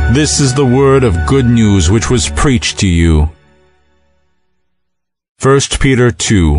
This is the word of good news which was preached to you. 1 Peter 2.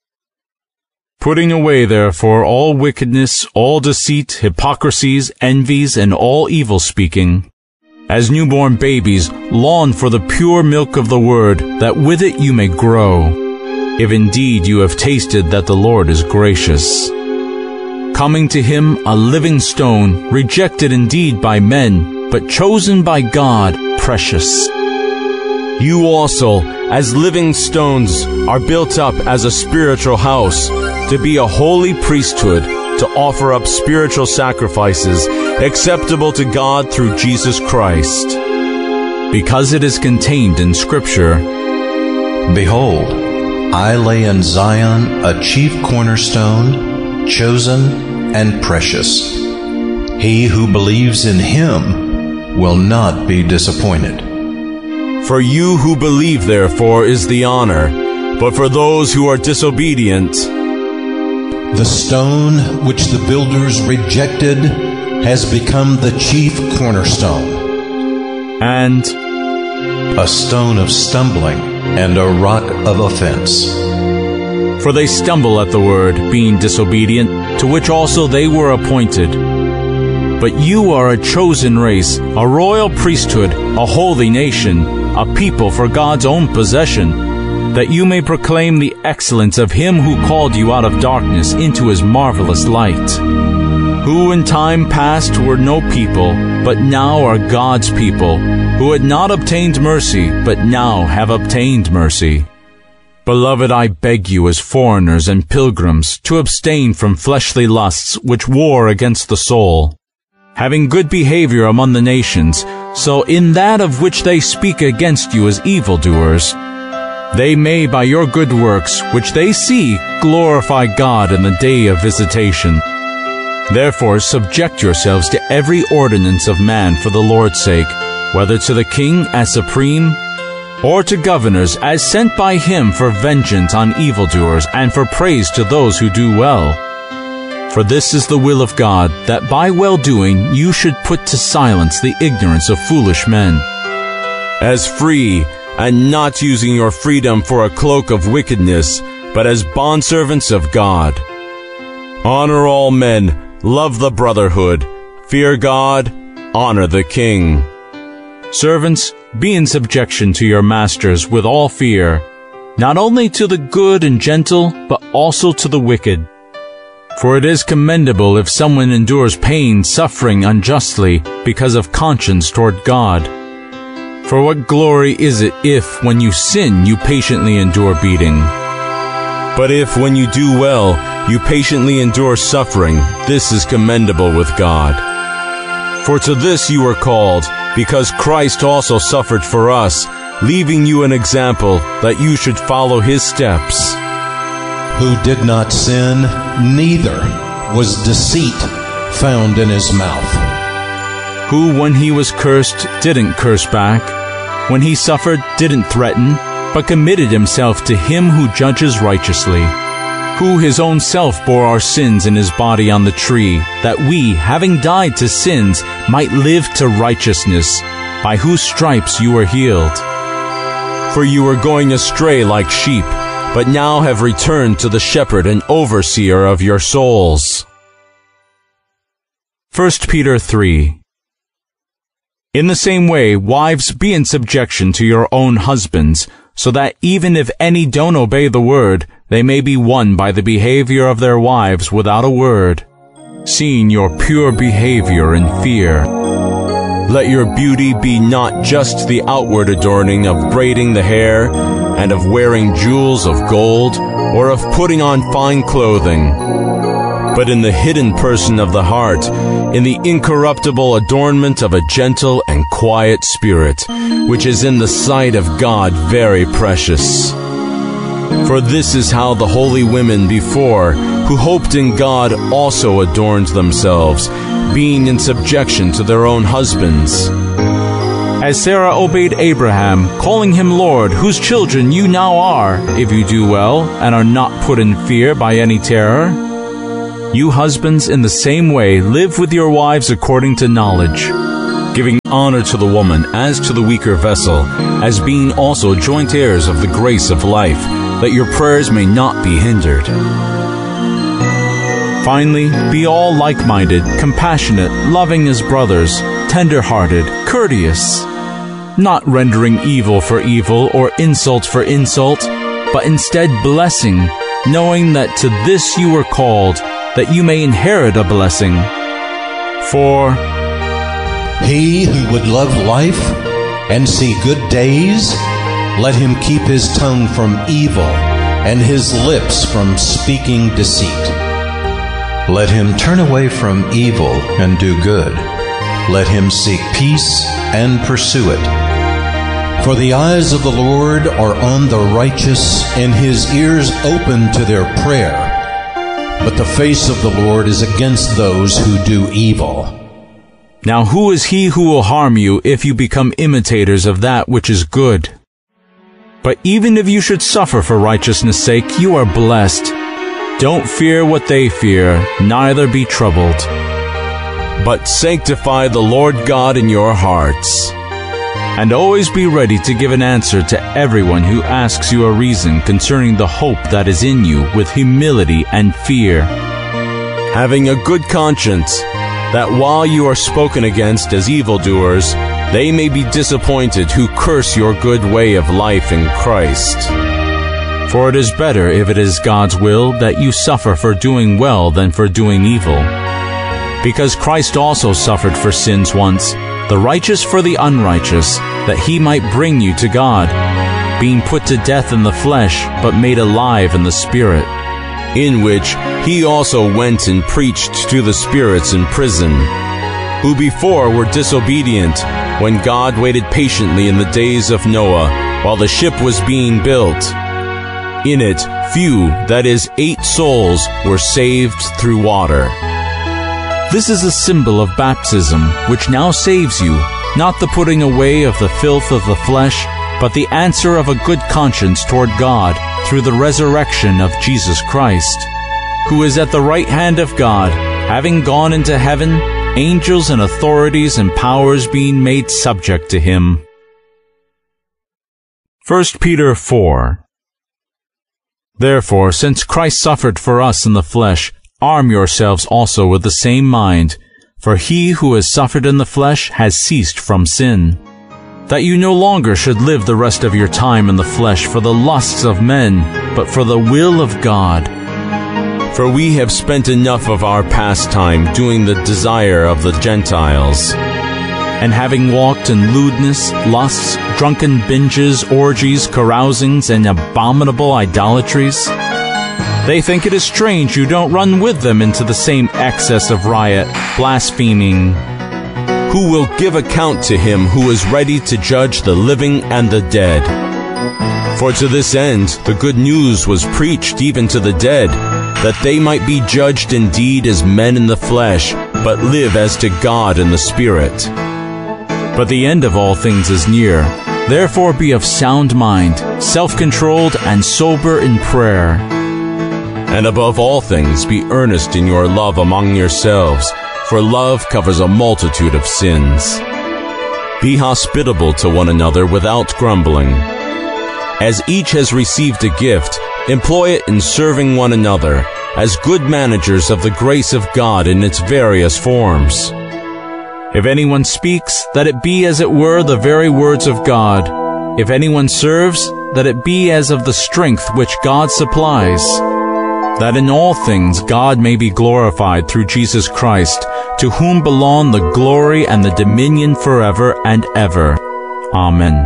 Putting away therefore all wickedness, all deceit, hypocrisies, envies, and all evil speaking, as newborn babies, long for the pure milk of the word, that with it you may grow, if indeed you have tasted that the Lord is gracious. Coming to him, a living stone, rejected indeed by men, but chosen by God, precious. You also, as living stones, are built up as a spiritual house, to be a holy priesthood, to offer up spiritual sacrifices, acceptable to God through Jesus Christ. Because it is contained in Scripture, Behold, I lay in Zion a chief cornerstone, chosen and precious. He who believes in him will not be disappointed. For you who believe, therefore, is the honor, but for those who are disobedient, the stone which the builders rejected has become the chief cornerstone, and a stone of stumbling and a rock of offense. For they stumble at the word, being disobedient, to which also they were appointed. But you are a chosen race, a royal priesthood, a holy nation, a people for God's own possession, that you may proclaim the excellence of him who called you out of darkness into his marvelous light, who in time past were no people, but now are God's people, who had not obtained mercy, but now have obtained mercy. Beloved, I beg you as foreigners and pilgrims to abstain from fleshly lusts which war against the soul, having good behavior among the nations, so in that of which they speak against you as evildoers, they may by your good works, which they see, glorify God in the day of visitation. Therefore subject yourselves to every ordinance of man for the Lord's sake, whether to the king as supreme, or to governors as sent by him for vengeance on evildoers and for praise to those who do well. For this is the will of God, that by well-doing you should put to silence the ignorance of foolish men. As free, and not using your freedom for a cloak of wickedness, but as bondservants of God. Honor all men, love the brotherhood, fear God, honor the king. Servants, be in subjection to your masters with all fear, not only to the good and gentle, but also to the wicked. For it is commendable if someone endures pain, suffering unjustly, because of conscience toward God. For what glory is it if, when you sin, you patiently endure beating? But if, when you do well, you patiently endure suffering, this is commendable with God. For to this you were called, because Christ also suffered for us, leaving you an example that you should follow his steps. Who did not sin, neither was deceit found in his mouth. Who, when he was cursed, didn't curse back. When he suffered, didn't threaten, but committed himself to him who judges righteously. Who his own self bore our sins in his body on the tree, that we, having died to sins, might live to righteousness, by whose stripes you were healed. For you were going astray like sheep, but now have returned to the shepherd and overseer of your souls. 1 Peter 3. In the same way, wives, be in subjection to your own husbands, so that even if any don't obey the word, they may be won by the behavior of their wives without a word, seeing your pure behavior in fear. Let your beauty be not just the outward adorning of braiding the hair, and of wearing jewels of gold, or of putting on fine clothing, but in the hidden person of the heart, in the incorruptible adornment of a gentle and quiet spirit, which is in the sight of God very precious. For this is how the holy women before, who hoped in God, also adorned themselves, being in subjection to their own husbands. As Sarah obeyed Abraham, calling him Lord, whose children you now are, if you do well, and are not put in fear by any terror. You husbands, in the same way, live with your wives according to knowledge, giving honor to the woman as to the weaker vessel, as being also joint heirs of the grace of life, that your prayers may not be hindered. Finally, be all like-minded, compassionate, loving as brothers, tender-hearted, courteous, not rendering evil for evil or insult for insult, but instead blessing, knowing that to this you were called, that you may inherit a blessing. For he who would love life and see good days, let him keep his tongue from evil and his lips from speaking deceit. Let him turn away from evil and do good. Let him seek peace and pursue it. For the eyes of the Lord are on the righteous, and his ears open to their prayer. But the face of the Lord is against those who do evil. Now who is he who will harm you if you become imitators of that which is good? But even if you should suffer for righteousness' sake, you are blessed. Don't fear what they fear, neither be troubled. But sanctify the Lord God in your hearts, and always be ready to give an answer to everyone who asks you a reason concerning the hope that is in you with humility and fear, having a good conscience, that while you are spoken against as evildoers, they may be disappointed who curse your good way of life in Christ. For it is better, if it is God's will, that you suffer for doing well than for doing evil. Because Christ also suffered for sins once, the righteous for the unrighteous, that he might bring you to God, being put to death in the flesh, but made alive in the Spirit, in which he also went and preached to the spirits in prison, who before were disobedient, when God waited patiently in the days of Noah, while the ship was being built. In it, few, that is, 8 souls, were saved through water. This is a symbol of baptism, which now saves you, not the putting away of the filth of the flesh, but the answer of a good conscience toward God through the resurrection of Jesus Christ, who is at the right hand of God, having gone into heaven, angels and authorities and powers being made subject to him. 1 Peter 4. Therefore, since Christ suffered for us in the flesh, arm yourselves also with the same mind, for he who has suffered in the flesh has ceased from sin, that you no longer should live the rest of your time in the flesh for the lusts of men, but for the will of God. For we have spent enough of our pastime doing the desire of the Gentiles, and having walked in lewdness, lusts, drunken binges, orgies, carousings, and abominable idolatries, they think it is strange you don't run with them into the same excess of riot, blaspheming. Who will give account to him who is ready to judge the living and the dead? For to this end the good news was preached even to the dead, that they might be judged indeed as men in the flesh, but live as to God in the Spirit. But the end of all things is near. Therefore be of sound mind, self-controlled, and sober in prayer. And above all things be earnest in your love among yourselves, for love covers a multitude of sins. Be hospitable to one another without grumbling. As each has received a gift, employ it in serving one another, as good managers of the grace of God in its various forms. If anyone speaks, that it be as it were the very words of God. If anyone serves, that it be as of the strength which God supplies, that in all things God may be glorified through Jesus Christ, to whom belong the glory and the dominion forever and ever. Amen.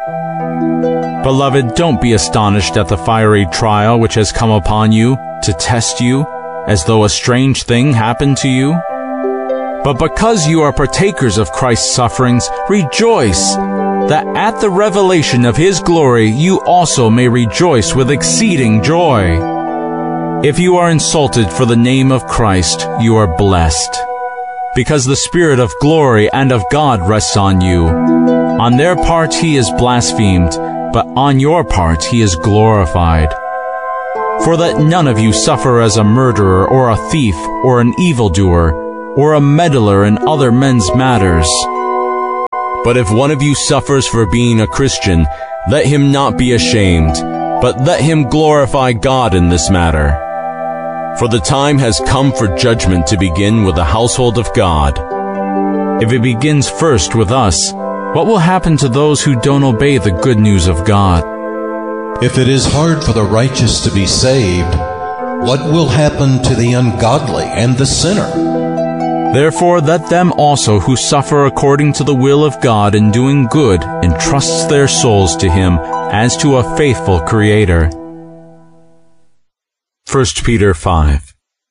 Beloved, don't be astonished at the fiery trial which has come upon you to test you, as though a strange thing happened to you. But because you are partakers of Christ's sufferings, rejoice, that at the revelation of his glory you also may rejoice with exceeding joy. If you are insulted for the name of Christ, you are blessed, because the Spirit of glory and of God rests on you. On their part he is blasphemed, but on your part he is glorified. For that none of you suffer as a murderer or a thief or an evildoer, or a meddler in other men's matters, But if one of you suffers for being a Christian, let him not be ashamed, but let him glorify God in this matter. For the time has come for judgment to begin with the household of God. If it begins first with us, what will happen to those who don't obey the good news of God? If it is hard for the righteous to be saved, what will happen to the ungodly and the sinner? Therefore let them also who suffer according to the will of God in doing good entrust their souls to Him as to a faithful Creator. 1 Peter 5.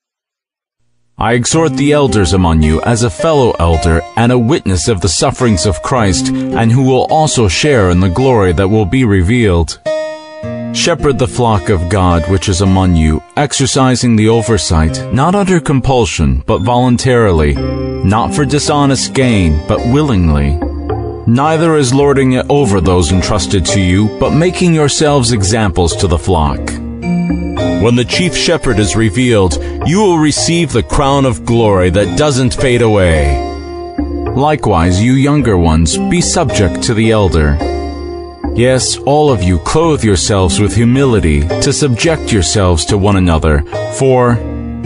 I exhort the elders among you as a fellow elder and a witness of the sufferings of Christ, and who will also share in the glory that will be revealed. Shepherd the flock of God which is among you, exercising the oversight, not under compulsion, but voluntarily, not for dishonest gain, but willingly. Neither as lording it over those entrusted to you, but making yourselves examples to the flock. When the chief shepherd is revealed, you will receive the crown of glory that doesn't fade away. Likewise, you younger ones, be subject to the elder. Yes, all of you clothe yourselves with humility, to subject yourselves to one another, for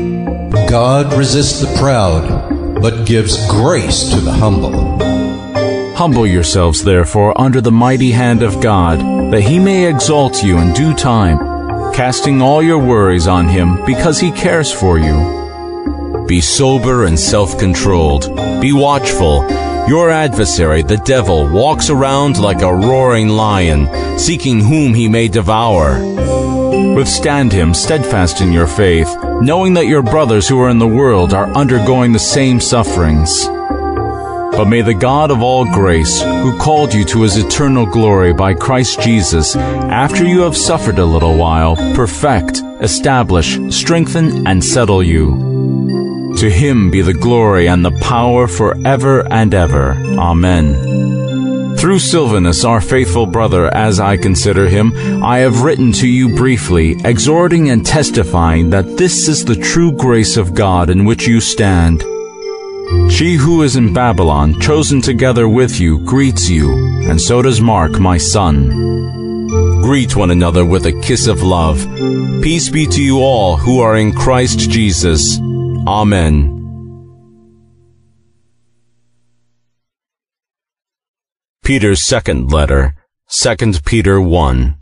God resists the proud, but gives grace to the humble. Humble yourselves, therefore, under the mighty hand of God, that He may exalt you in due time, casting all your worries on Him, because He cares for you. Be sober and self-controlled. Be watchful. Your adversary, the devil, walks around like a roaring lion, seeking whom he may devour. Withstand him, steadfast in your faith, knowing that your brothers who are in the world are undergoing the same sufferings. But may the God of all grace, who called you to His eternal glory by Christ Jesus, after you have suffered a little while, perfect, establish, strengthen, and settle you. To Him be the glory and the power forever and ever. Amen. Through Silvanus, our faithful brother, as I consider him, I have written to you briefly, exhorting and testifying that this is the true grace of God in which you stand. She who is in Babylon, chosen together with you, greets you, and so does Mark, my son. Greet one another with a kiss of love. Peace be to you all who are in Christ Jesus. Amen. Peter's second letter, 2 Peter 1.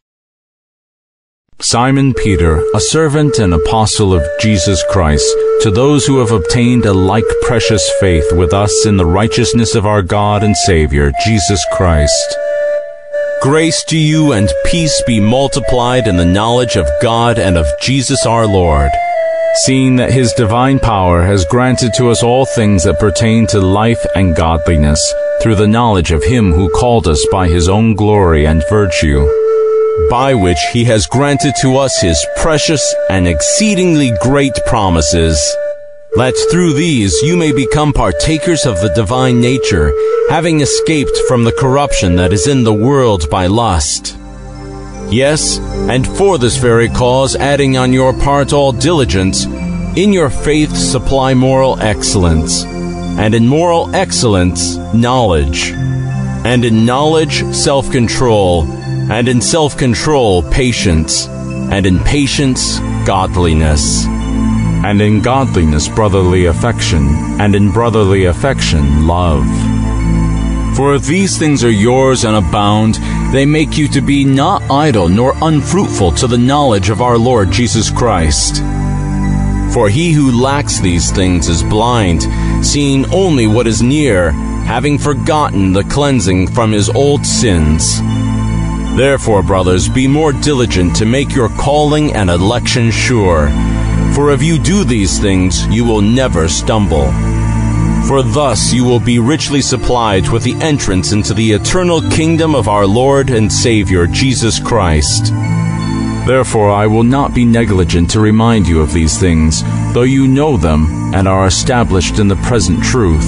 Simon Peter, a servant and apostle of Jesus Christ, to those who have obtained a like precious faith with us in the righteousness of our God and Savior, Jesus Christ. Grace to you and peace be multiplied in the knowledge of God and of Jesus our Lord, seeing that His divine power has granted to us all things that pertain to life and godliness, through the knowledge of Him who called us by His own glory and virtue, by which He has granted to us His precious and exceedingly great promises, that through these you may become partakers of the divine nature, having escaped from the corruption that is in the world by lust. Yes, and for this very cause, adding on your part all diligence, in your faith supply moral excellence, and in moral excellence, knowledge, and in knowledge, self-control, and in self-control, patience, and in patience, godliness, and in godliness, brotherly affection, and in brotherly affection, love. For if these things are yours and abound, they make you to be not idle nor unfruitful to the knowledge of our Lord Jesus Christ. For he who lacks these things is blind, seeing only what is near, having forgotten the cleansing from his old sins. Therefore, brothers, be more diligent to make your calling and election sure. For if you do these things, you will never stumble. For thus you will be richly supplied with the entrance into the eternal kingdom of our Lord and Savior, Jesus Christ. Therefore I will not be negligent to remind you of these things, though you know them and are established in the present truth.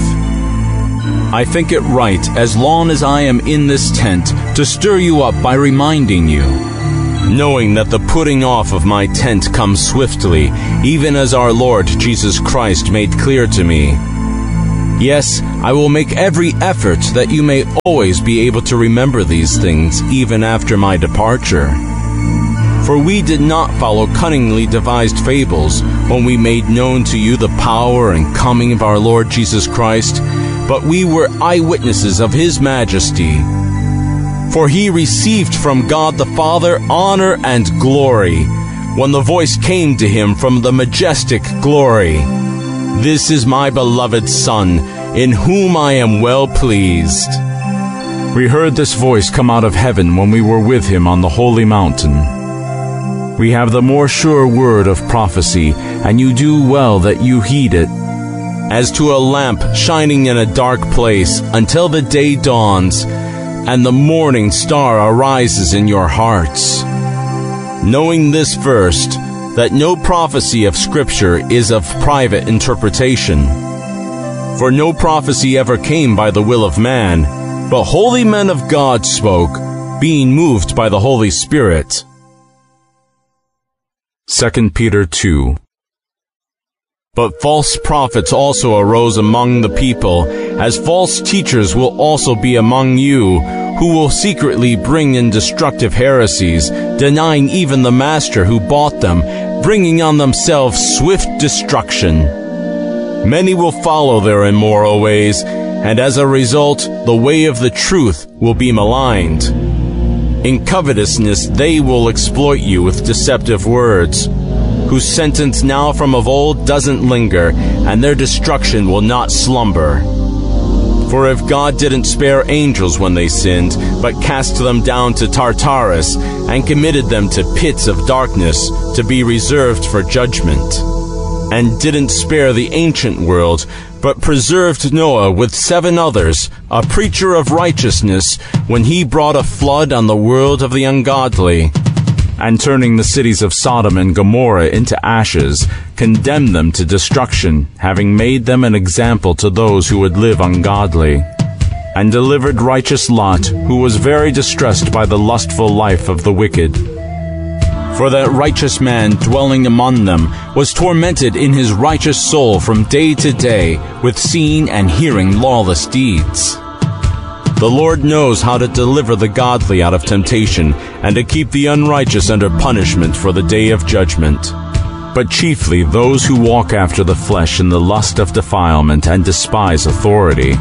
I think it right, as long as I am in this tent, to stir you up by reminding you, knowing that the putting off of my tent comes swiftly, even as our Lord Jesus Christ made clear to me. Yes, I will make every effort that you may always be able to remember these things even after my departure. For we did not follow cunningly devised fables when we made known to you the power and coming of our Lord Jesus Christ, but we were eyewitnesses of His majesty. For He received from God the Father honor and glory, when the voice came to Him from the majestic glory, "This is my beloved Son, in whom I am well pleased." We heard this voice come out of heaven when we were with Him on the holy mountain. We have the more sure word of prophecy, and you do well that you heed it, as to a lamp shining in a dark place until the day dawns, and the morning star arises in your hearts. Knowing this first, that no prophecy of Scripture is of private interpretation. For no prophecy ever came by the will of man, but holy men of God spoke, being moved by the Holy Spirit. 2 Peter 2. But false prophets also arose among the people, as false teachers will also be among you, who will secretly bring in destructive heresies, denying even the Master who bought them, bringing on themselves swift destruction. Many will follow their immoral ways, and as a result, the way of the truth will be maligned. In covetousness they will exploit you with deceptive words, whose sentence now from of old doesn't linger, and their destruction will not slumber. For if God didn't spare angels when they sinned, but cast them down to Tartarus, and committed them to pits of darkness, to be reserved for judgment, and didn't spare the ancient world, but preserved Noah with 7 others, a preacher of righteousness, when he brought a flood on the world of the ungodly, and turning the cities of Sodom and Gomorrah into ashes, condemned them to destruction, having made them an example to those who would live ungodly, and delivered righteous Lot, who was very distressed by the lustful life of the wicked. For that righteous man dwelling among them was tormented in his righteous soul from day to day with seeing and hearing lawless deeds. The Lord knows how to deliver the godly out of temptation, and to keep the unrighteous under punishment for the day of judgment. But chiefly those who walk after the flesh in the lust of defilement and despise authority.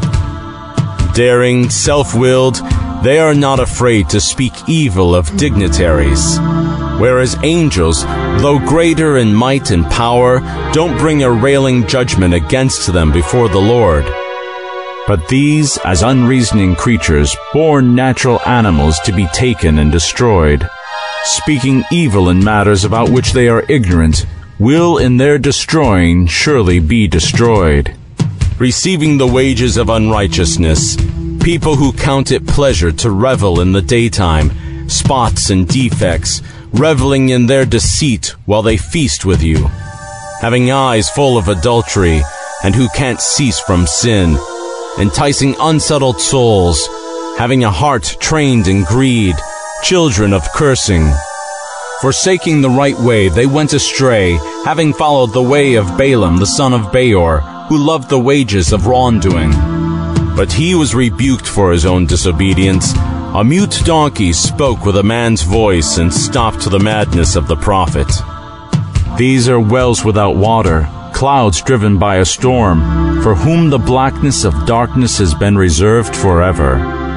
Daring, self-willed, they are not afraid to speak evil of dignitaries. Whereas angels, though greater in might and power, don't bring a railing judgment against them before the Lord. But these, as unreasoning creatures, born natural animals to be taken and destroyed, speaking evil in matters about which they are ignorant, will in their destroying surely be destroyed. Receiving the wages of unrighteousness, people who count it pleasure to revel in the daytime, spots and defects, reveling in their deceit while they feast with you, having eyes full of adultery, and who can't cease from sin, enticing unsettled souls, having a heart trained in greed, children of cursing. Forsaking the right way, they went astray, having followed the way of Balaam the son of Beor, who loved the wages of wrongdoing. But he was rebuked for his own disobedience. A mute donkey spoke with a man's voice and stopped the madness of the prophet. These are wells without water, clouds driven by a storm, for whom the blackness of darkness has been reserved forever.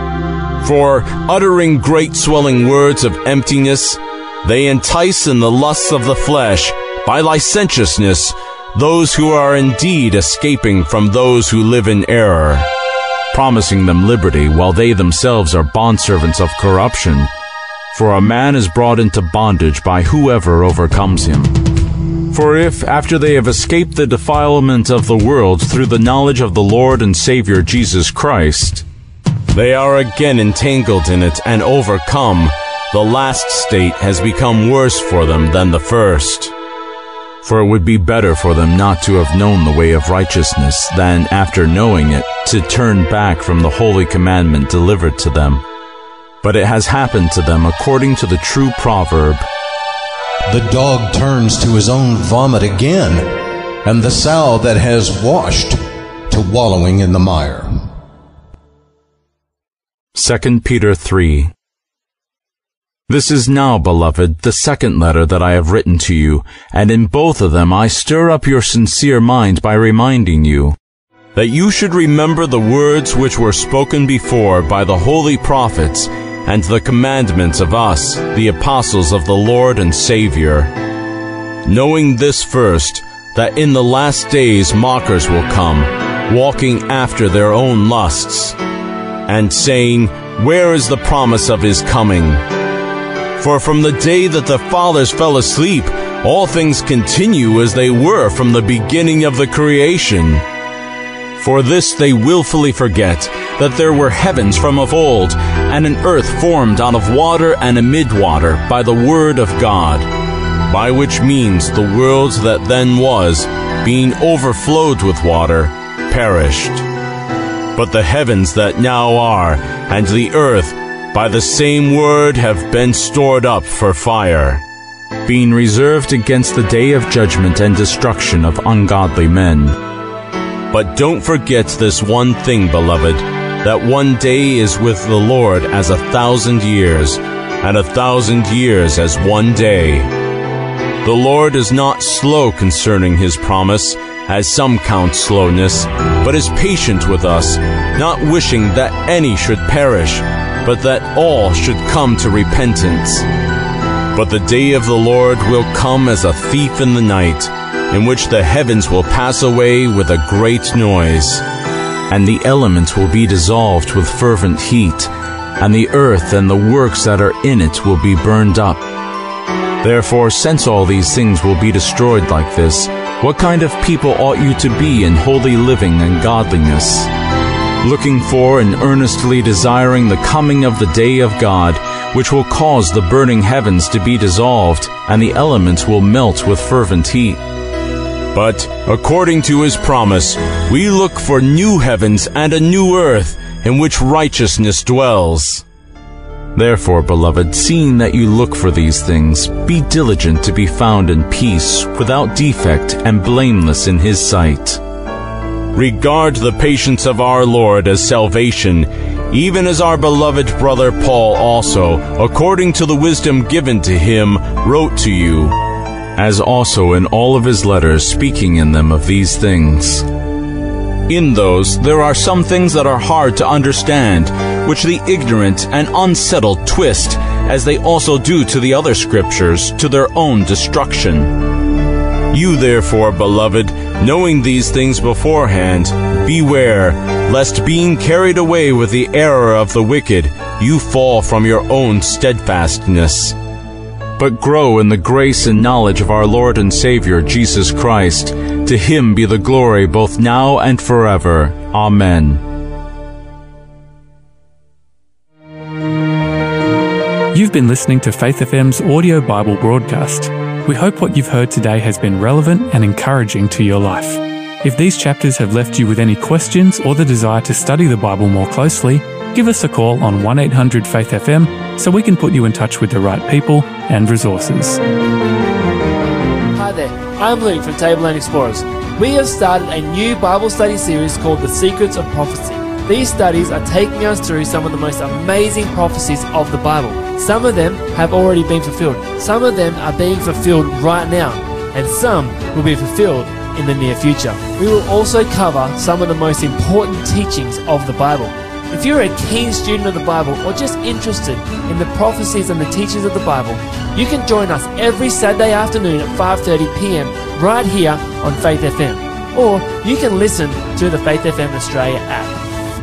For, uttering great swelling words of emptiness, they entice in the lusts of the flesh, by licentiousness, those who are indeed escaping from those who live in error, promising them liberty while they themselves are bondservants of corruption. For a man is brought into bondage by whoever overcomes him. For if, after they have escaped the defilement of the world through the knowledge of the Lord and Savior Jesus Christ, they are again entangled in it and overcome, the last state has become worse for them than the first. For it would be better for them not to have known the way of righteousness than, after knowing it, to turn back from the holy commandment delivered to them. But it has happened to them according to the true proverb, "The dog turns to his own vomit again, and the sow that has washed to wallowing in the mire. 2 Peter 3. This is now, beloved, the second letter that I have written to you, and in both of them I stir up your sincere mind by reminding you that you should remember the words which were spoken before by the holy prophets, and the commandments of us, the apostles of the Lord and Savior. Knowing this first, that in the last days mockers will come, walking after their own lusts, and saying, Where is the promise of his coming? For from the day that the fathers fell asleep, all things continue as they were from the beginning of the creation. For this they willfully forget, that there were heavens from of old, and an earth formed out of water and amid water by the word of God, by which means the world that then was, being overflowed with water, perished. But the heavens that now are, and the earth, by the same word have been stored up for fire, being reserved against the day of judgment and destruction of ungodly men. But don't forget this one thing, beloved, that one day is with the Lord as 1,000 years, and 1,000 years as one day. The Lord is not slow concerning his promise, as some count slowness, but is patient with us, not wishing that any should perish, but that all should come to repentance. But the day of the Lord will come as a thief in the night, in which the heavens will pass away with a great noise, and the elements will be dissolved with fervent heat, and the earth and the works that are in it will be burned up. Therefore, since all these things will be destroyed like this, what kind of people ought you to be in holy living and godliness, looking for and earnestly desiring the coming of the day of God, which will cause the burning heavens to be dissolved, and the elements will melt with fervent heat? But, according to his promise, we look for new heavens and a new earth, in which righteousness dwells. Therefore, beloved, seeing that you look for these things, be diligent to be found in peace, without defect, and blameless in his sight. Regard the patience of our Lord as salvation, even as our beloved brother Paul also, according to the wisdom given to him, wrote to you, as also in all of his letters, speaking in them of these things. In those there are some things that are hard to understand, which the ignorant and unsettled twist, as they also do to the other scriptures, to their own destruction. You therefore, beloved, knowing these things beforehand, beware, lest being carried away with the error of the wicked, you fall from your own steadfastness. But grow in the grace and knowledge of our Lord and Savior, Jesus Christ. To him be the glory both now and forever. Amen. You've been listening to Faith FM's audio Bible broadcast. We hope what you've heard today has been relevant and encouraging to your life. If these chapters have left you with any questions or the desire to study the Bible more closely, give us a call on 1-800-FAITH-FM so we can put you in touch with the right people and resources. Hi there, I'm Luke from Tableland Explorers. We have started a new Bible study series called The Secrets of Prophecy. These studies are taking us through some of the most amazing prophecies of the Bible. Some of them have already been fulfilled. Some of them are being fulfilled right now, and some will be fulfilled in the near future. We will also cover some of the most important teachings of the Bible. If you're a keen student of the Bible or just interested in the prophecies and the teachings of the Bible, you can join us every Saturday afternoon at 5:30 p.m. right here on Faith FM. Or you can listen to the Faith FM Australia app.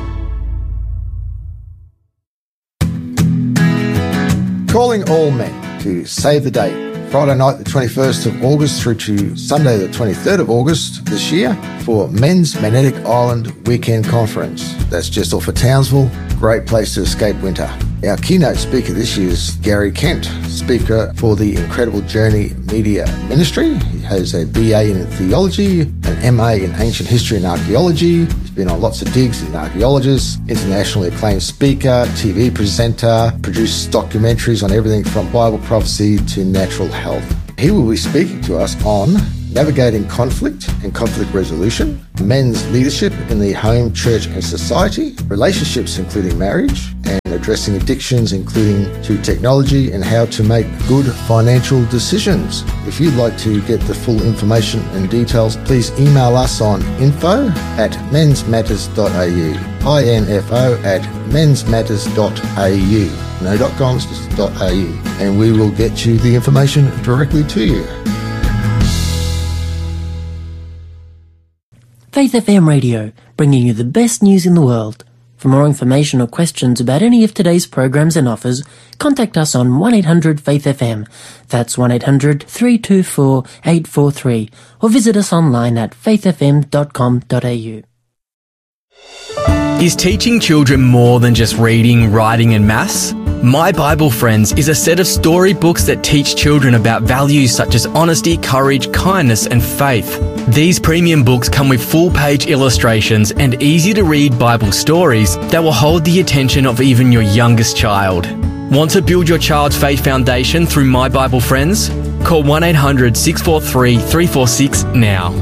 Calling all men to save the date. Friday night the 21st of August through to Sunday the 23rd of August this year for Men's Magnetic Island Weekend Conference. That's just off of Townsville. Great place to escape winter. Our keynote speaker this year is Gary Kent, speaker for the Incredible Journey Media Ministry. He has a BA in theology, an MA in ancient history and archaeology. He's been on lots of digs as an archaeologist, internationally acclaimed speaker, TV presenter, produced documentaries on everything from Bible prophecy to natural health. He will be speaking to us on navigating conflict and conflict resolution, men's leadership in the home, church and society, relationships including marriage, and addressing addictions including to technology and how to make good financial decisions. If you'd like to get the full information and details, please email us on info@mensmatters.au, info@mensmatters.au. No .coms, just .au, and we will get you the information directly to you. Faith FM Radio, bringing you the best news in the world. For more information or questions about any of today's programs and offers, contact us on 1-800-FAITH-FM. That's 1-800-324-843, or visit us online at faithfm.com.au. Is teaching children more than just reading, writing and maths? My Bible Friends is a set of storybooks that teach children about values such as honesty, courage, kindness and faith. These premium books come with full-page illustrations and easy-to-read Bible stories that will hold the attention of even your youngest child. Want to build your child's faith foundation through My Bible Friends? Call 1-800-643-346 now.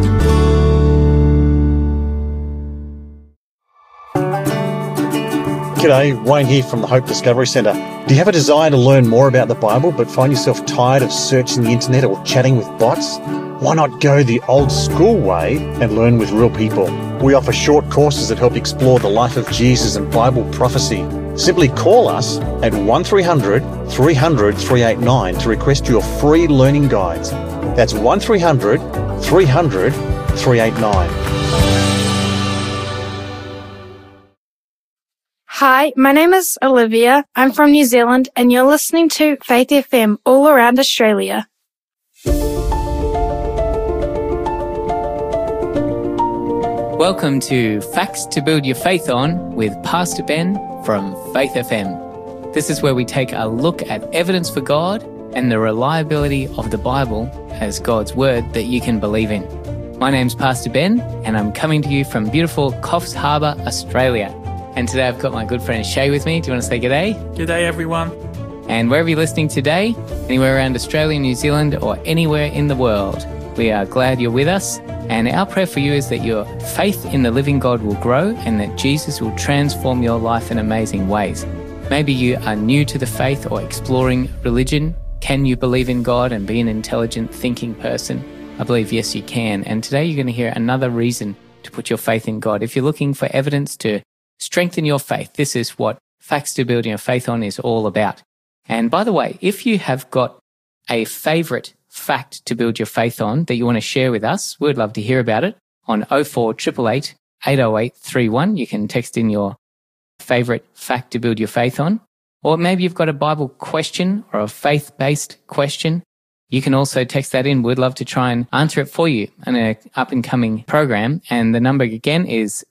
G'day, Wayne here from the Hope Discovery Centre. Do you have a desire to learn more about the Bible but find yourself tired of searching the internet or chatting with bots? Why not go the old school way and learn with real people? We offer short courses that help explore the life of Jesus and Bible prophecy. Simply call us at 1300 300 389 to request your free learning guides. That's 1300 300 389. Hi, my name is Olivia. I'm from New Zealand and you're listening to Faith FM all around Australia. Welcome to Facts to Build Your Faith On with Pastor Ben from Faith FM. This is where we take a look at evidence for God and the reliability of the Bible as God's Word that you can believe in. My name's Pastor Ben and I'm coming to you from beautiful Coffs Harbour, Australia. And today I've got my good friend Shay with me. Do you want to say g'day? G'day, everyone. And wherever you're listening today, anywhere around Australia, New Zealand, or anywhere in the world, we are glad you're with us. And our prayer for you is that your faith in the living God will grow and that Jesus will transform your life in amazing ways. Maybe you are new to the faith or exploring religion. Can you believe in God and be an intelligent, thinking person? I believe yes, you can. And today you're going to hear another reason to put your faith in God. If you're looking for evidence to strengthen your faith, this is what Facts to Building Your Faith On is all about. And by the way, if you have got a favourite fact to build your faith on that you want to share with us, we'd love to hear about it on 0488 808 31. You can text in your favourite fact to build your faith on. Or maybe you've got a Bible question or a faith-based question. You can also text that in. We'd love to try and answer it for you in an up-and-coming program. And the number again is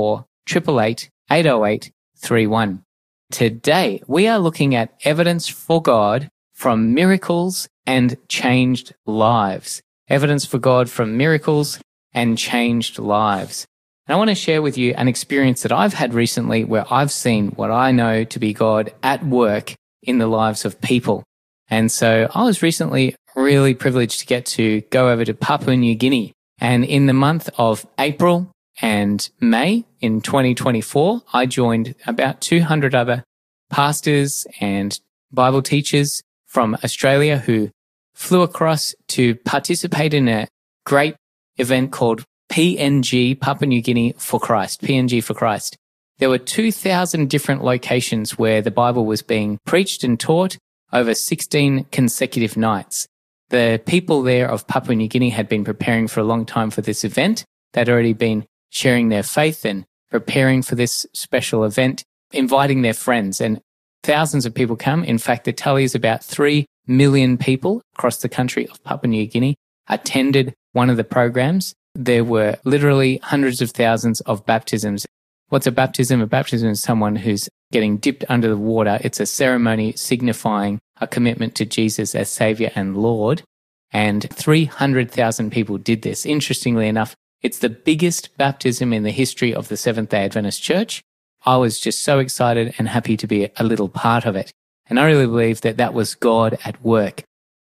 0488 808 31. Today, we are looking at evidence for God from miracles and changed lives. Evidence for God from miracles and changed lives. And I want to share with you an experience that I've had recently where I've seen what I know to be God at work in the lives of people. And so I was recently really privileged to get to go over to Papua New Guinea. And in the month of April and May in 2024, I joined about 200 other pastors and Bible teachers from Australia who flew across to participate in a great event called PNG, Papua New Guinea for Christ, PNG for Christ. There were 2,000 different locations where the Bible was being preached and taught over 16 consecutive nights. The people there of Papua New Guinea had been preparing for a long time for this event. They'd already been sharing their faith and preparing for this special event, inviting their friends, and thousands of people come. In fact, the tally is about 3 million people across the country of Papua New Guinea attended one of the programs. There were literally hundreds of thousands of baptisms. What's a baptism? A baptism is someone who's getting dipped under the water. It's a ceremony signifying a commitment to Jesus as Saviour and Lord. And 300,000 people did this. Interestingly enough, it's the biggest baptism in the history of the Seventh-day Adventist Church. I was just so excited and happy to be a little part of it. And I really believe that that was God at work.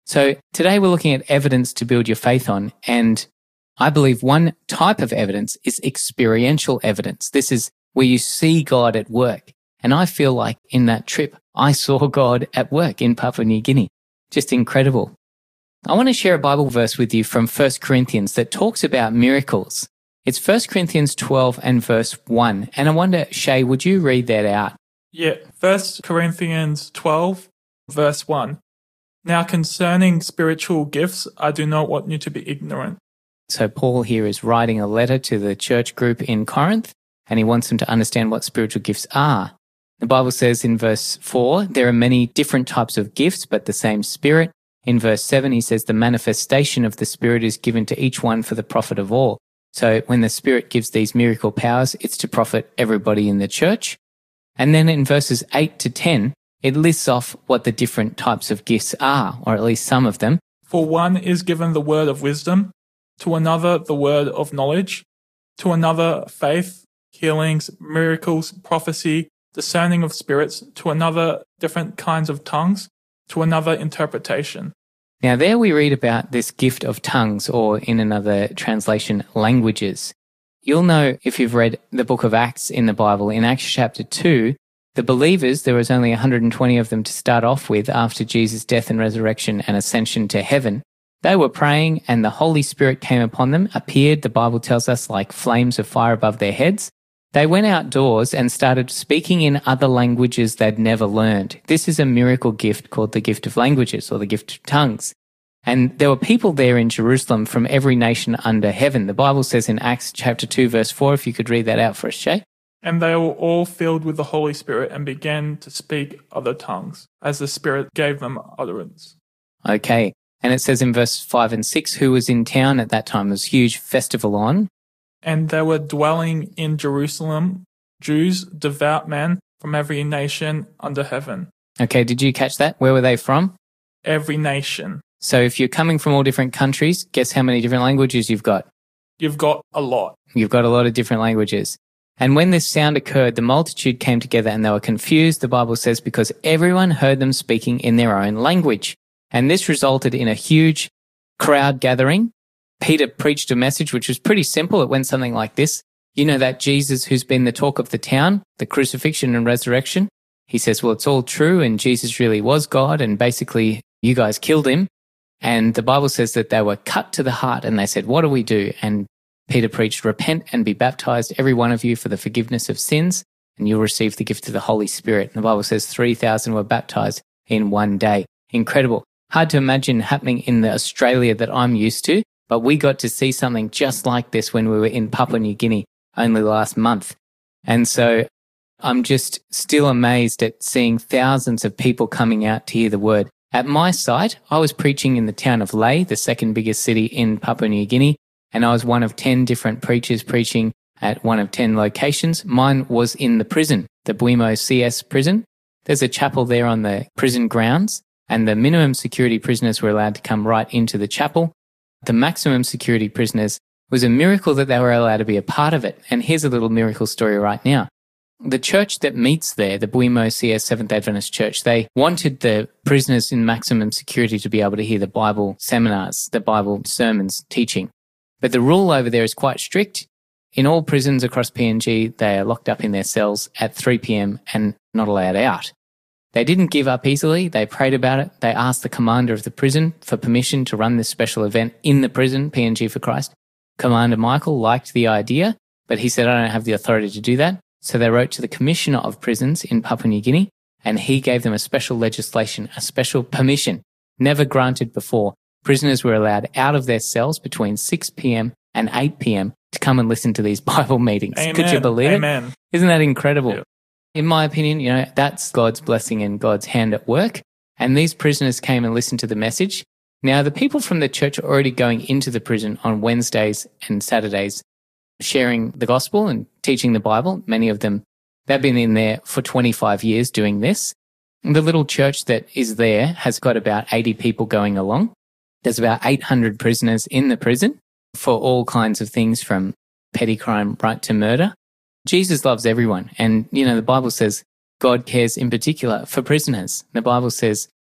So today we're looking at evidence to build your faith on, and I believe one type of evidence is experiential evidence. This is where you see God at work. And I feel like in that trip, I saw God at work in Papua New Guinea. Just incredible. I want to share a Bible verse with you from 1 Corinthians that talks about miracles. It's 1 Corinthians 12 and verse 1. And I wonder, Shay, would you read that out? Yeah, 1 Corinthians 12, verse 1. Now concerning spiritual gifts, I do not want you to be ignorant. So Paul here is writing a letter to the church group in Corinth, and he wants them to understand what spiritual gifts are. The Bible says in verse 4, there are many different types of gifts, but the same Spirit. In verse 7, he says the manifestation of the Spirit is given to each one for the profit of all. So when the Spirit gives these miracle powers, it's to profit everybody in the church. And then in verses 8 to 10, it lists off what the different types of gifts are, or at least some of them. For one is given the word of wisdom, to another the word of knowledge, to another faith, healings, miracles, prophecy, discerning of spirits, to another different kinds of tongues, to another interpretation. Now there we read about this gift of tongues, or in another translation, languages. You'll know if you've read the book of Acts in the Bible, in Acts chapter 2, the believers, there was only 120 of them to start off with after Jesus' death and resurrection and ascension to heaven. They were praying and the Holy Spirit came upon them, appeared, the Bible tells us, like flames of fire above their heads. They went outdoors and started speaking in other languages they'd never learned. This is a miracle gift called the gift of languages, or the gift of tongues. And there were people there in Jerusalem from every nation under heaven. The Bible says in Acts chapter 2 verse 4, if you could read that out for us, Shay. And they were all filled with the Holy Spirit and began to speak other tongues, as the Spirit gave them utterance. Okay. And it says in verse 5 and 6, who was in town at that time? There was a huge festival on. And there were dwelling in Jerusalem Jews, devout men from every nation under heaven. Okay, did you catch that? Where were they from? Every nation. So if you're coming from all different countries, guess how many different languages you've got? You've got a lot. You've got a lot of different languages. And when this sound occurred, the multitude came together and they were confused, the Bible says, because everyone heard them speaking in their own language. And this resulted in a huge crowd gathering. Peter preached a message which was pretty simple. It went something like this. You know that Jesus who's been the talk of the town, the crucifixion and resurrection? He says, well, it's all true and Jesus really was God and basically you guys killed him. And the Bible says that they were cut to the heart and they said, what do we do? And Peter preached, repent and be baptized, every one of you, for the forgiveness of sins, and you'll receive the gift of the Holy Spirit. And the Bible says 3,000 were baptized in one day. Incredible. Hard to imagine happening in the Australia that I'm used to, but we got to see something just like this when we were in Papua New Guinea only last month. And so I'm just still amazed at seeing thousands of people coming out to hear the word. At my site, I was preaching in the town of Lae, the second biggest city in Papua New Guinea, and I was one of 10 different preachers preaching at one of 10 locations. Mine was in the prison, the Buimo CS prison. There's a chapel there on the prison grounds, and the minimum security prisoners were allowed to come right into the chapel. The maximum security prisoners was a miracle that they were allowed to be a part of it. And here's a little miracle story right now. The church that meets there, the Buimo CS Seventh Adventist Church, they wanted the prisoners in maximum security to be able to hear the Bible seminars, the Bible sermons, teaching. But the rule over there is quite strict. In all prisons across PNG, they are locked up in their cells at 3 p.m. and not allowed out. They didn't give up easily. They prayed about it. They asked the commander of the prison for permission to run this special event in the prison, PNG for Christ. Commander Michael liked the idea, but he said, I don't have the authority to do that. So they wrote to the Commissioner of Prisons in Papua New Guinea, and he gave them a special legislation, a special permission, never granted before. Prisoners were allowed out of their cells between 6 p.m. and 8 p.m. to come and listen to these Bible meetings. Amen. Could you believe Amen. it? Isn't that incredible? Yeah. In my opinion, that's God's blessing and God's hand at work. And these prisoners came and listened to the message. Now, the people from the church are already going into the prison on Wednesdays and Saturdays, sharing the gospel and teaching the Bible. Many of them, they've been in there for 25 years doing this. And the little church that is there has got about 80 people going along. There's about 800 prisoners in the prison for all kinds of things, from petty crime right to murder. Jesus loves everyone. And, the Bible says God cares in particular for prisoners. The Bible says,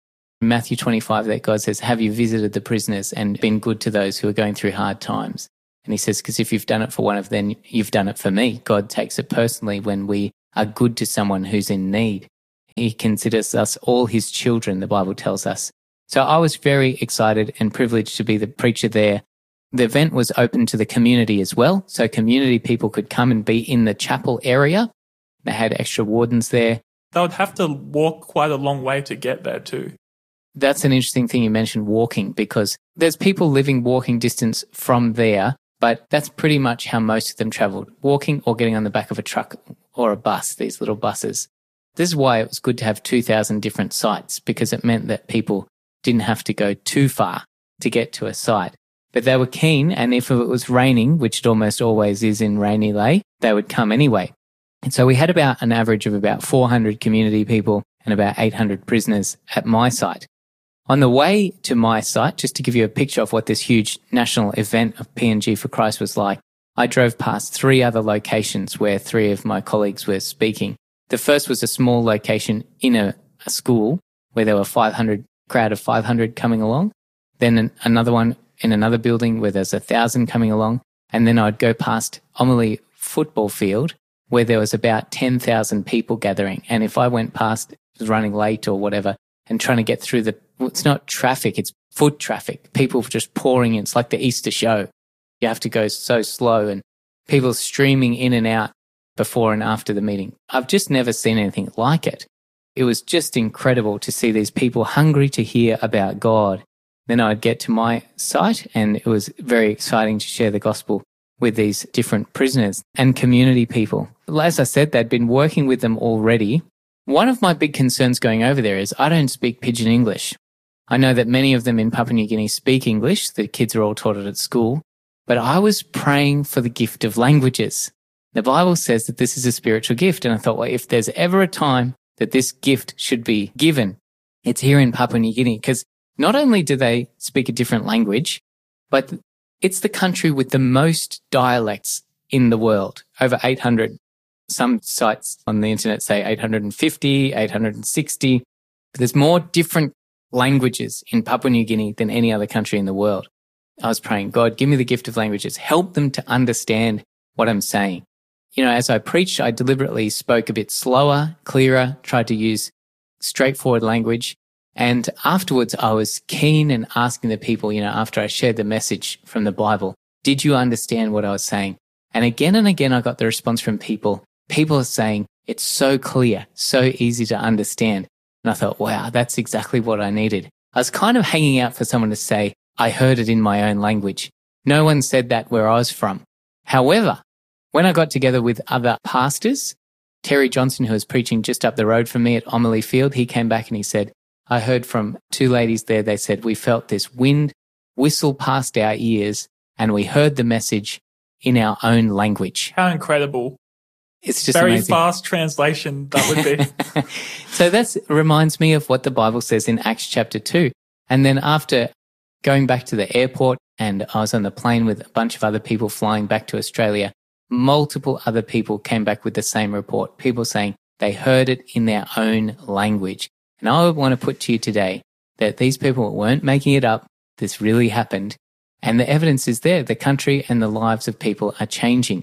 Matthew 25 that God says, have you visited the prisoners and been good to those who are going through hard times? And he says, because if you've done it for one of them, you've done it for me. God takes it personally when we are good to someone who's in need. He considers us all his children, the Bible tells us. So I was very excited and privileged to be the preacher there. The event was open to the community as well. So community people could come and be in the chapel area. They had extra wardens there. They would have to walk quite a long way to get there too. That's an interesting thing you mentioned, walking, because there's people living walking distance from there, but that's pretty much how most of them travelled, walking or getting on the back of a truck or a bus, these little buses. This is why it was good to have 2,000 different sites, because it meant that people didn't have to go too far to get to a site. But they were keen, and if it was raining, which it almost always is in Rainy Lay, they would come anyway. And so we had about an average of about 400 community people and about 800 prisoners at my site. On the way to my site, just to give you a picture of what this huge national event of PNG for Christ was like, I drove past 3 other locations where 3 of my colleagues were speaking. The first was a small location in a school where there were 500 crowd of 500 coming along. Then another one in another building where there's 1,000 coming along. And then I'd go past Omeli football field where there was about 10,000 people gathering. And if I went past, was running late or whatever, and trying to get through it's not traffic, it's foot traffic. People just pouring in. It's like the Easter show. You have to go so slow and people streaming in and out before and after the meeting. I've just never seen anything like it. It was just incredible to see these people hungry to hear about God. Then I'd get to my site and it was very exciting to share the gospel with these different prisoners and community people. As I said, they'd been working with them already. One of my big concerns going over there is I don't speak Pidgin English. I know that many of them in Papua New Guinea speak English. The kids are all taught it at school. But I was praying for the gift of languages. The Bible says that this is a spiritual gift. And I thought, well, if there's ever a time that this gift should be given, it's here in Papua New Guinea. Because not only do they speak a different language, but it's the country with the most dialects in the world, over 800. Some sites on the internet say 850, 860. But there's more different languages in Papua New Guinea than any other country in the world. I was praying, God, give me the gift of languages. Help them to understand what I'm saying. You know, as I preached, I deliberately spoke a bit slower, clearer, tried to use straightforward language. And afterwards, I was keen and asking the people, you know, after I shared the message from the Bible, did you understand what I was saying? And again, I got the response from people. People are saying, it's so clear, so easy to understand. And I thought, wow, that's exactly what I needed. I was kind of hanging out for someone to say, I heard it in my own language. No one said that where I was from. However, when I got together with other pastors, Terry Johnson, who was preaching just up the road from me at Omeli Field, he came back and he said, I heard from 2 ladies there. They said, we felt this wind whistle past our ears and we heard the message in our own language. How incredible. It's just very amazing. Fast translation that would be. So that reminds me of what the Bible says in Acts chapter 2. And then after going back to the airport and I was on the plane with a bunch of other people flying back to Australia, multiple other people came back with the same report. People saying they heard it in their own language. And I want to put to you today that these people weren't making it up. This really happened. And the evidence is there. The country and the lives of people are changing.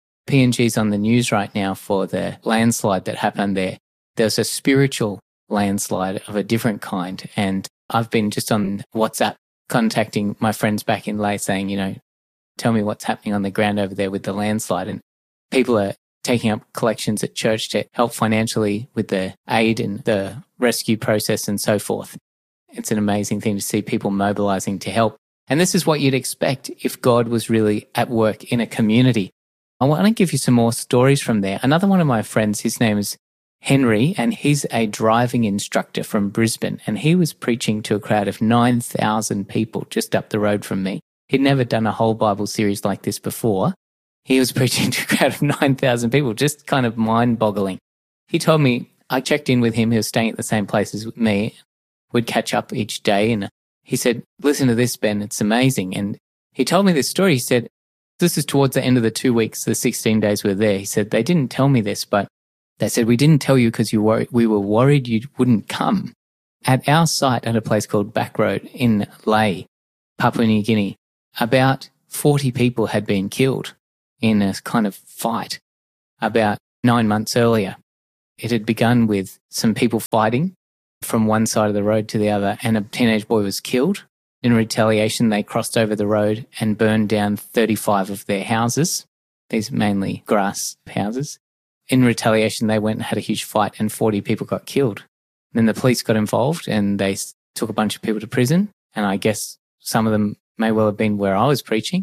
PNG's on the news right now for the landslide that happened there. There's a spiritual landslide of a different kind. And I've been just on WhatsApp contacting my friends back in Lae saying, you know, tell me what's happening on the ground over there with the landslide. And people are taking up collections at church to help financially with the aid and the rescue process and so forth. It's an amazing thing to see people mobilizing to help. And this is what you'd expect if God was really at work in a community. I want to give you some more stories from there. Another one of my friends, his name is Henry, and he's a driving instructor from Brisbane, and he was preaching to a crowd of 9,000 people just up the road from me. He'd never done a whole Bible series like this before. He was preaching to a crowd of 9,000 people, just kind of mind-boggling. He told me, I checked in with him, he was staying at the same place as me. We'd catch up each day, and he said, listen to this, Ben, it's amazing. And he told me this story. He said, this is towards the end of the 2 weeks, the 16 days we were there. He said, they didn't tell me this, but they said, we didn't tell you because we were worried you wouldn't come. at our site at a place called Backroad in Lae, Papua New Guinea, about 40 people had been killed in a kind of fight about 9 months earlier. It had begun with some people fighting from one side of the road to the other, and a teenage boy was killed. In retaliation, they crossed over the road and burned down 35 of their houses. These mainly grass houses. In retaliation, they went and had a huge fight and 40 people got killed. Then the police got involved and they took a bunch of people to prison. And I guess some of them may well have been where I was preaching.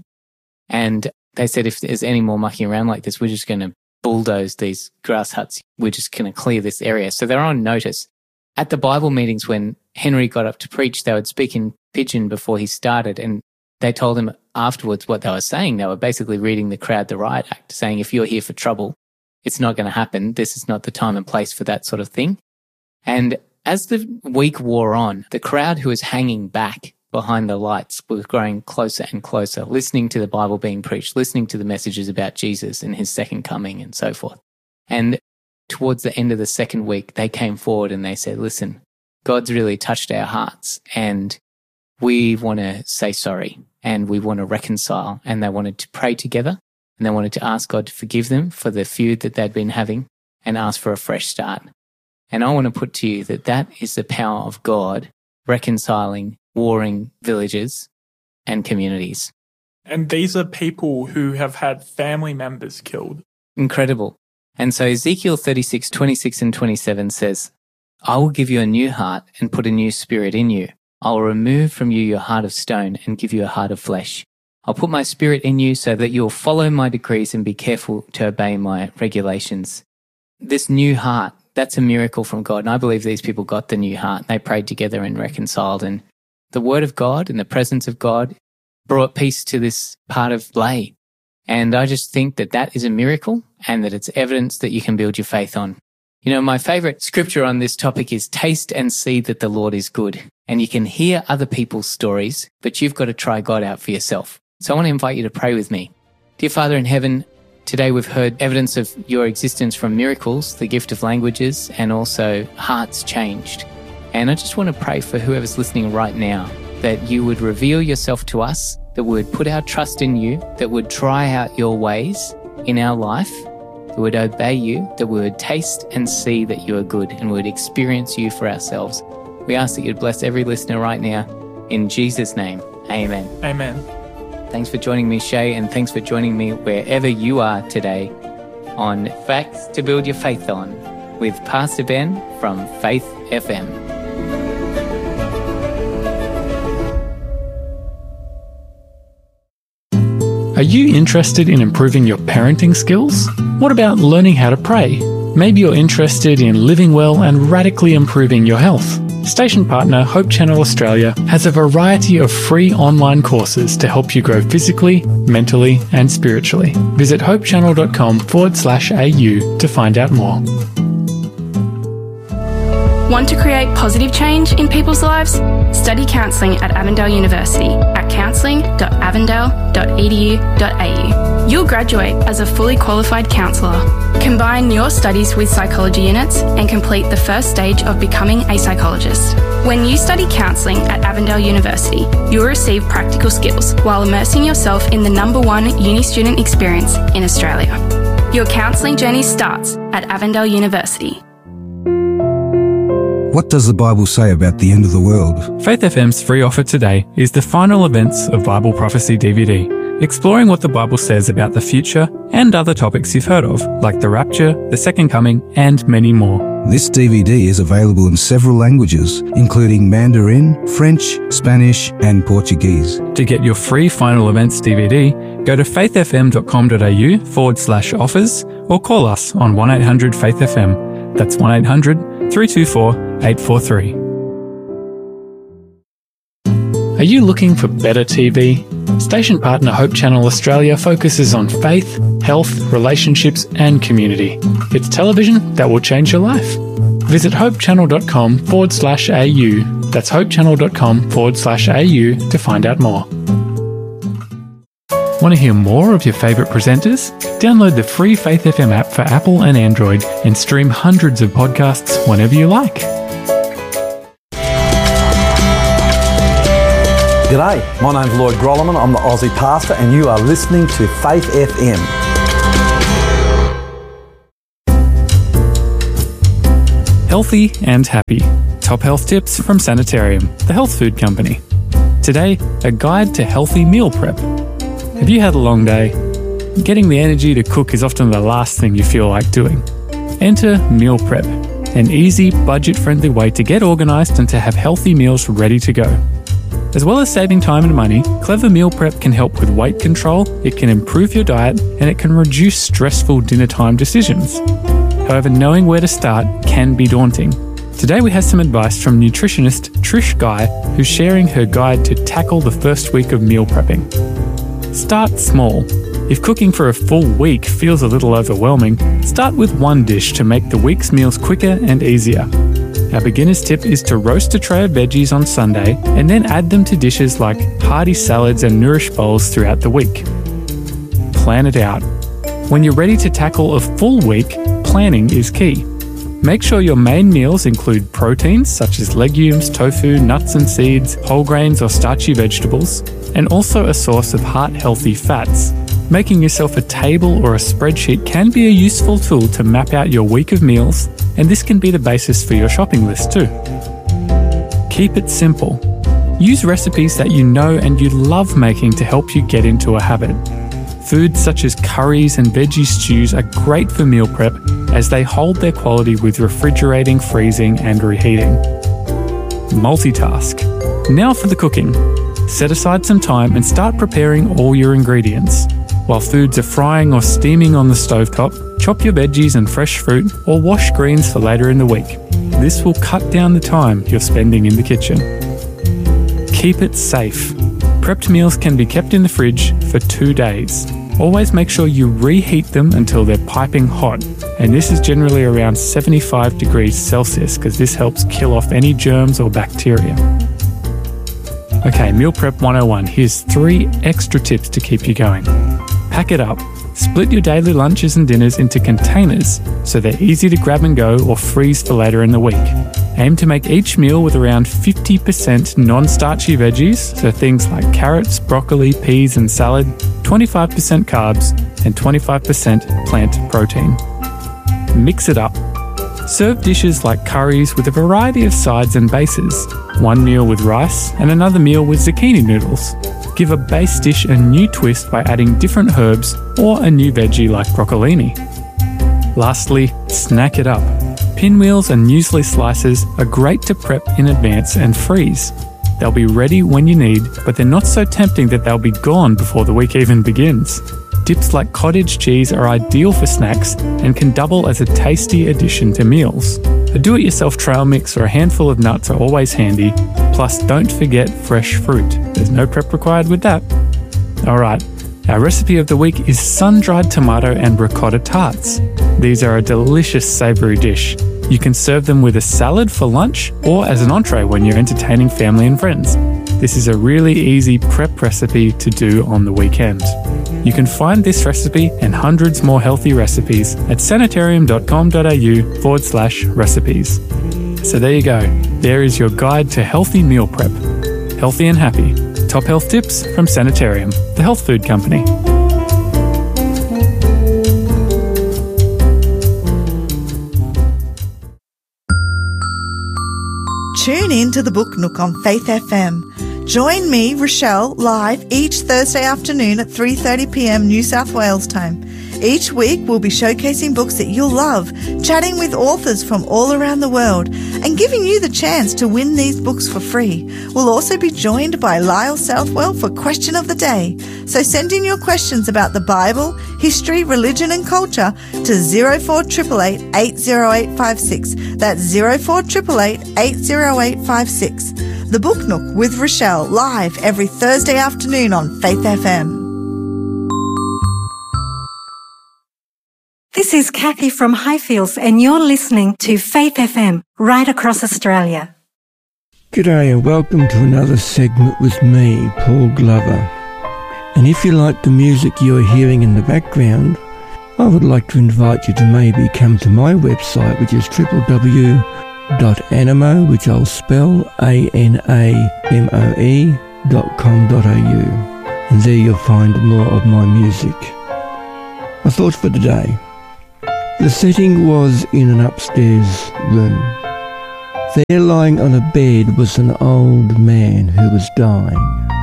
And they said, if there's any more mucking around like this, we're just going to bulldoze these grass huts. We're just going to clear this area. So they're on notice. At the Bible meetings, when Henry got up to preach, they would speak in Pidgin before he started. And they told him afterwards what they were saying. They were basically reading the Crowd the Riot Act, saying, if you're here for trouble, it's not going to happen. This is not the time and place for that sort of thing. And as the week wore on, the crowd who was hanging back behind the lights was growing closer and closer, listening to the Bible being preached, listening to the messages about Jesus and his second coming and so forth. And towards the end of the second week, they came forward and they said, listen, God's really touched our hearts and we want to say sorry and we want to reconcile. And they wanted to pray together and they wanted to ask God to forgive them for the feud that they'd been having and ask for a fresh start. And I want to put to you that that is the power of God reconciling warring villages and communities. And these are people who have had family members killed. Incredible. And so Ezekiel 36, 26 and 27 says, I will give you a new heart and put a new spirit in you. I will remove from you your heart of stone and give you a heart of flesh. I'll put my spirit in you so that you'll follow my decrees and be careful to obey my regulations. This new heart, that's a miracle from God. And I believe these people got the new heart. They prayed together and reconciled. And the word of God and the presence of God brought peace to this part of Lae. And I just think that that is a miracle and that it's evidence that you can build your faith on. You know, my favorite scripture on this topic is taste and see that the Lord is good. And you can hear other people's stories, but you've got to try God out for yourself. So I want to invite you to pray with me. Dear Father in heaven, today we've heard evidence of your existence from miracles, the gift of languages, and also hearts changed. And I just want to pray for whoever's listening right now, that you would reveal yourself to us, that we would put our trust in you, that would try out your ways in our life, that would obey you, that we would taste and see that you are good and we would experience you for ourselves. We ask that you'd bless every listener right now. In Jesus' name, amen. Amen. Thanks for joining me, Shay, and thanks for joining me wherever you are today on Facts to Build Your Faith On with Pastor Ben from Faith FM. Are you interested in improving your parenting skills? What about learning how to pray? Maybe you're interested in living well and radically improving your health. Station partner Hope Channel Australia has a variety of free online courses to help you grow physically, mentally, and spiritually. Visit hopechannel.com/au to find out more. Want to create positive change in people's lives? Study counselling at Avondale University at counselling.avondale.edu.au. You'll graduate as a fully qualified counsellor. Combine your studies with psychology units and complete the first stage of becoming a psychologist. When you study counselling at Avondale University, you'll receive practical skills while immersing yourself in the #1 uni student experience in Australia. Your counselling journey starts at Avondale University. What does the Bible say about the end of the world? Faith FM's free offer today is the final events of Bible Prophecy DVD, exploring what the Bible says about the future and other topics you've heard of, like the rapture, the second coming, and many more. This DVD is available in several languages, including Mandarin, French, Spanish, and Portuguese. To get your free final events DVD, go to faithfm.com.au/offers or call us on 1-800-FAITH-FM. That's 1-800-324-843. Are you looking for better TV? Station partner Hope Channel Australia focuses on faith, health, relationships, and community. It's television that will change your life. Visit hopechannel.com/au. That's hopechannel.com/au to find out more. Want to hear more of your favourite presenters? Download the free Faith FM app for Apple and Android and stream hundreds of podcasts whenever you like. G'day, my name's Lloyd Grolleman. I'm the Aussie pastor and you are listening to Faith FM. Healthy and happy. Top health tips from Sanitarium, the health food company. Today, a guide to healthy meal prep. Have you had a long day? Getting the energy to cook is often the last thing you feel like doing. Enter meal prep, an easy, budget-friendly way to get organised and to have healthy meals ready to go. As well as saving time and money, Clever Meal Prep can help with weight control, it can improve your diet, and it can reduce stressful dinner time decisions. However, knowing where to start can be daunting. Today we have some advice from nutritionist Trish Guy, who's sharing her guide to tackle the first week of meal prepping. Start small. If cooking for a full week feels a little overwhelming, start with one dish to make the week's meals quicker and easier. Our beginner's tip is to roast a tray of veggies on Sunday and then add them to dishes like hearty salads and nourish bowls throughout the week. Plan it out. When you're ready to tackle a full week, planning is key. Make sure your main meals include proteins such as legumes, tofu, nuts and seeds, whole grains or starchy vegetables, and also a source of heart-healthy fats. Making yourself a table or a spreadsheet can be a useful tool to map out your week of meals, and this can be the basis for your shopping list too. Keep it simple. Use recipes that you know and you love making to help you get into a habit. Foods such as curries and veggie stews are great for meal prep as they hold their quality with refrigerating, freezing and reheating. Multitask. Now for the cooking. Set aside some time and start preparing all your ingredients. While foods are frying or steaming on the stovetop, chop your veggies and fresh fruit or wash greens for later in the week. This will cut down the time you're spending in the kitchen. Keep it safe. Prepped meals can be kept in the fridge for 2 days. Always make sure you reheat them until they're piping hot, and this is generally around 75 degrees Celsius because this helps kill off any germs or bacteria. Okay, Meal Prep 101. Here's 3 extra tips to keep you going. Pack it up. Split your daily lunches and dinners into containers so they're easy to grab and go or freeze for later in the week. Aim to make each meal with around 50% non-starchy veggies, so things like carrots, broccoli, peas and salad, 25% carbs and 25% plant protein. Mix it up. Serve dishes like curries with a variety of sides and bases. One meal with rice and another meal with zucchini noodles. Give a base dish a new twist by adding different herbs or a new veggie like broccolini. Lastly, snack it up. Pinwheels and muesli slices are great to prep in advance and freeze. They'll be ready when you need, but they're not so tempting that they'll be gone before the week even begins. Dips like cottage cheese are ideal for snacks and can double as a tasty addition to meals. A do-it-yourself trail mix or a handful of nuts are always handy, plus don't forget fresh fruit. There's no prep required with that. Alright, our recipe of the week is sun-dried tomato and ricotta tarts. These are a delicious savoury dish. You can serve them with a salad for lunch or as an entree when you're entertaining family and friends. This is a really easy prep recipe to do on the weekend. You can find this recipe and hundreds more healthy recipes at sanitarium.com.au/recipes. So there you go. There is your guide to healthy meal prep. Healthy and happy. Top health tips from Sanitarium, the health food company. Tune in to the Book Nook on Faith FM. Join me, Rochelle, live each Thursday afternoon at 3:30 p.m. New South Wales time. Each week we'll be showcasing books that you'll love, chatting with authors from all around the world, and giving you the chance to win these books for free. We'll also be joined by Lyle Southwell for Question of the Day. So send in your questions about the Bible, history, religion and culture to 0488 80856. That's 0488 80856. The Book Nook with Rochelle, live every Thursday afternoon on Faith FM. This is Kathy from Highfields and you're listening to Faith FM right across Australia. G'day and welcome to another segment with me, Paul Glover. And if you like the music you're hearing in the background, I would like to invite you to maybe come to my website, which is www.animo, which I'll spell ANAMOE, and there you'll find more of my music. My thoughts for today. The setting was in an upstairs room. There lying on a bed was an old man who was dying.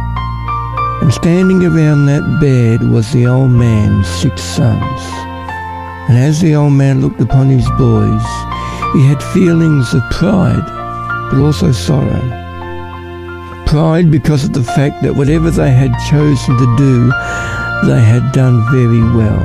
And standing around that bed was the old man's 6 sons. And as the old man looked upon his boys, he had feelings of pride, but also sorrow. Pride because of the fact that whatever they had chosen to do, they had done very well.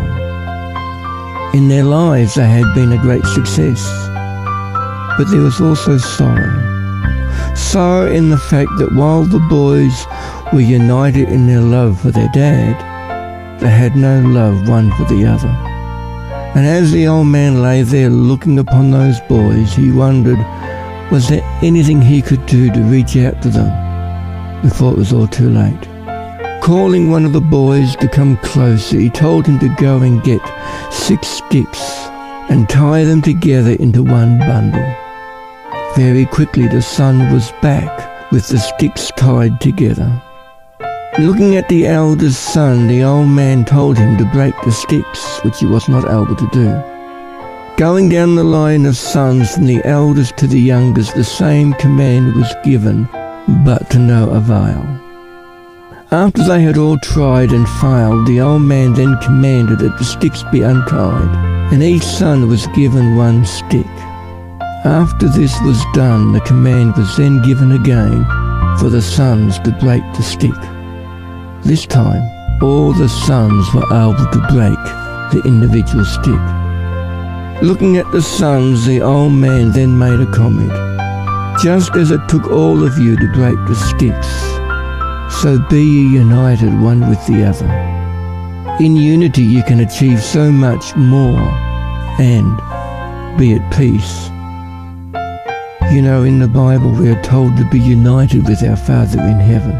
In their lives they had been a great success. But there was also sorrow. Sorrow in the fact that while the boys were united in their love for their dad, they had no love one for the other. And as the old man lay there looking upon those boys, he wondered, was there anything he could do to reach out to them before it was all too late? Calling one of the boys to come closer, he told him to go and get 6 sticks and tie them together into one bundle. Very quickly the son was back with the sticks tied together. Looking at the eldest son, the old man told him to break the sticks, which he was not able to do. Going down the line of sons from the eldest to the youngest, the same command was given, but to no avail. After they had all tried and failed, the old man then commanded that the sticks be untied, and each son was given 1 stick. After this was done, the command was then given again for the sons to break the stick. This time, all the sons were able to break the individual stick. Looking at the sons, the old man then made a comment. Just as it took all of you to break the sticks, so be ye united one with the other. In unity you can achieve so much more and be at peace. You know, in the Bible we are told to be united with our Father in heaven.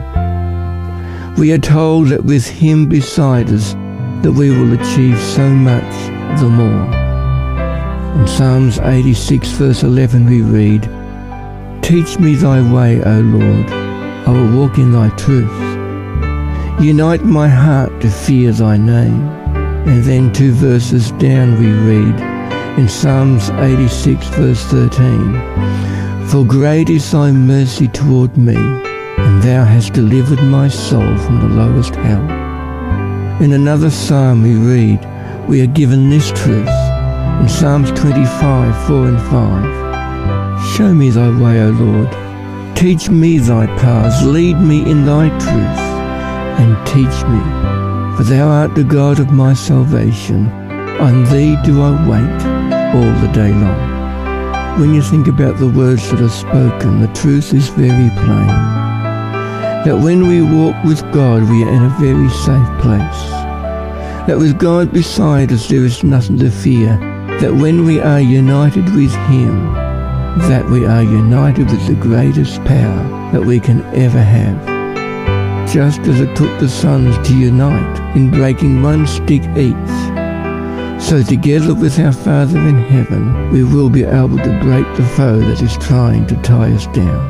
We are told that with Him beside us, that we will achieve so much the more. In Psalms 86 verse 11 we read, Teach me thy way, O Lord, I will walk in thy truth. Unite my heart to fear thy name. And then 2 verses down we read, in Psalms 86 verse 13, For great is thy mercy toward me, and thou hast delivered my soul from the lowest hell. In another psalm we read, we are given this truth, in Psalms 25, 4 and 5. Show me thy way, O Lord. Teach me thy paths. Lead me in thy truth, and teach me. For thou art the God of my salvation. On thee do I wait all the day long. When you think about the words that are spoken, the truth is very plain. That when we walk with God, we are in a very safe place. That with God beside us, there is nothing to fear. That when we are united with Him, that we are united with the greatest power that we can ever have. Just as it took the sons to unite in breaking 1 stick each, so together with our Father in heaven, we will be able to break the foe that is trying to tie us down.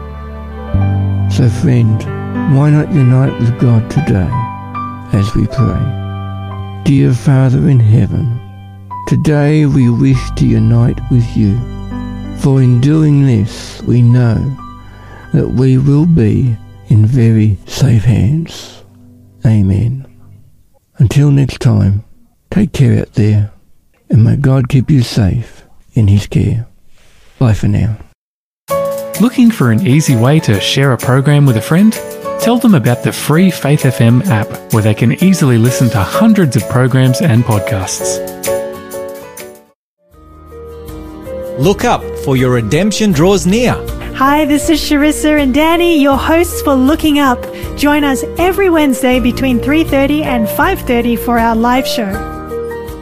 So friend, why not unite with God today as we pray? Dear Father in heaven, today we wish to unite with you, for in doing this we know that we will be in very safe hands. Amen. Until next time, take care out there, and may God keep you safe in His care. Bye for now. Looking for an easy way to share a program with a friend? Tell them about the free Faith FM app, where they can easily listen to hundreds of programs and podcasts. Look up, for your redemption draws near. Hi, this is Sharissa and Danny, your hosts for Looking Up. Join us every Wednesday between 3:30 and 5:30 for our live show.